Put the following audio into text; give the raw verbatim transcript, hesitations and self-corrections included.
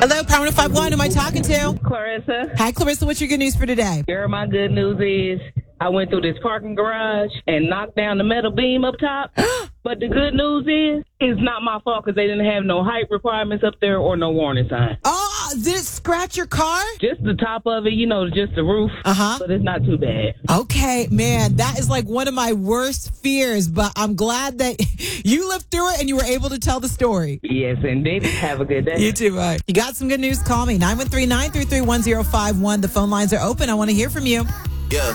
Hello, Power five one. Who am I talking to? Clarissa. Hi, Clarissa. What's your good news for today? Girl, my good news is I went through this parking garage and knocked down the metal beam up top. But the good news is, it's not my fault because they didn't have no height requirements up there or no warning sign. Oh, did it scratch your car? Just the top of it, you know, just the roof. Uh-huh. But it's not too bad. Okay, man, that is like one of my worst fears, but I'm glad that you lived through it and you were able to tell the story. Yes, indeed. Have a good day. You too, bye. You got some good news? Call me, nine one three, nine three three, one zero five one. The phone lines are open. I want to hear from you. Yeah.